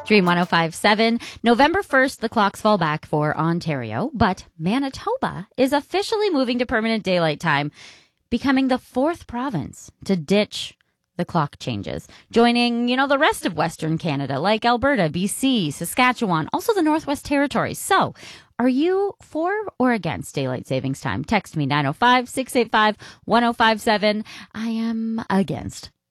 Dream 1057. November 1st, the clocks fall back for Ontario, but Manitoba is officially moving to permanent daylight time, becoming the fourth province to ditch the clock changes, joining, the rest of Western Canada, like Alberta, BC, Saskatchewan, also the Northwest Territories. So, are you for or against daylight savings time? Text me 905-685-1057. I am against.